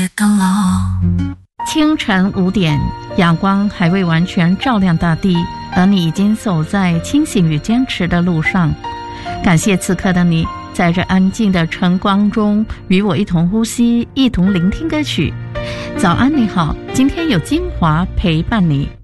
清晨5点，阳光还未完全照亮大地，而你已经走在清醒与坚持的路上。感谢此刻的你，在这安静的晨光中与我一同呼吸，一同聆听歌曲。早安你好，今天有金华陪伴你。